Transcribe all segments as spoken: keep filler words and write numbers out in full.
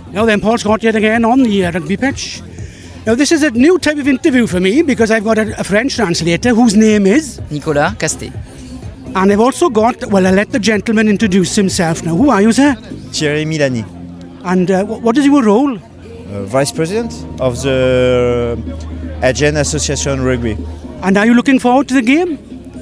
Now then, Paul Scott yet again on the uh, rugby pitch. Now this is a new type of interview for me because I've got a, a French translator whose name is... Nicolas Castet. And I've also got, well, I'll let the gentleman introduce himself now. Who are you, sir? Thierry Milani. And uh, what is your role? Uh, Vice President of the Agen Association Rugby. And are you looking forward to the game?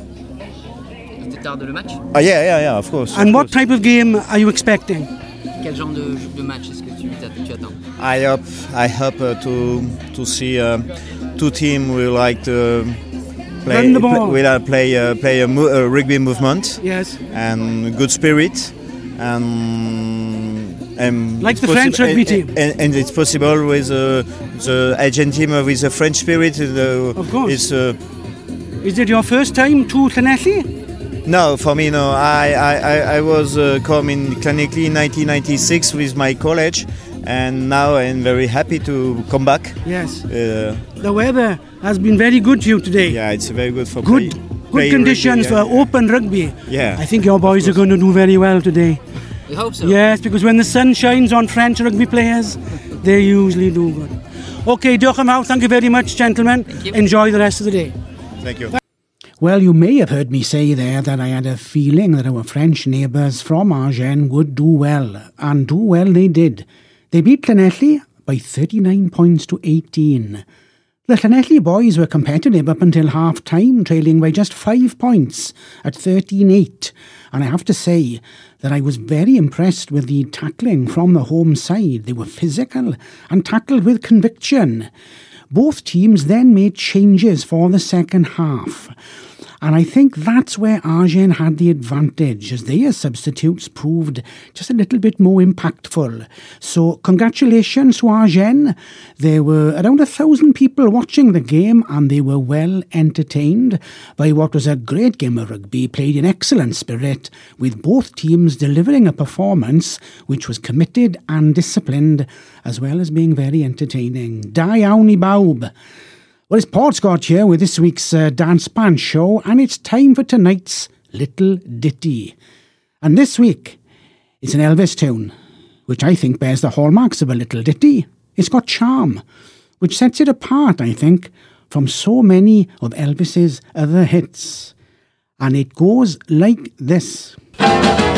De le match? Uh, yeah, yeah, yeah, of course. And of what course. type of game are you expecting? Quel genre de, de match est-ce que tu, tu attends? I hope, I hope uh, to to see uh, two teams will like to play, Run the ball. play, will play, uh, play a, mo- a rugby movement. Yes. And good spirit. And, and like the possi- French rugby and, team. And, and it's possible with uh, the Agen team with the French spirit. Uh, of course. It's, uh, Is it your first time to Llanelli? No, for me, no. I I, I was uh, coming clinically in nineteen ninety-six with my college, and now I'm very happy to come back. Yes. Uh, the weather has been very good to you today. Yeah, it's very good for good, play, good play conditions rugby, yeah, for yeah. open rugby. Yeah. I think your boys are going to do very well today. We hope so. Yes, because when the sun shines on French rugby players, they usually do good. Okay, diolch am fawr. Thank you very much, gentlemen. Thank you. Enjoy the rest of the day. Thank you. Well, you may have heard me say there that I had a feeling that our French neighbours from Agen would do well, and do well they did. They beat Llanelli by thirty-nine points to eighteen. The Llanelli boys were competitive up until half-time, trailing by just five points at thirteen eight. And I have to say that I was very impressed with the tackling from the home side. They were physical and tackled with conviction. Both teams then made changes for the second half. And I think that's where Agen had the advantage, as their substitutes proved just a little bit more impactful. So congratulations to Agen. There were around a thousand people watching the game, and they were well entertained by what was a great game of rugby, played in excellent spirit, with both teams delivering a performance which was committed and disciplined, as well as being very entertaining. Da iawn I bawb. Well, it's Paul Scott here with this week's uh, Dance Band Show, and it's time for tonight's Little Ditty. And this week, it's an Elvis tune, which I think bears the hallmarks of a little ditty. It's got charm, which sets it apart, I think, from so many of Elvis's other hits. And it goes like this.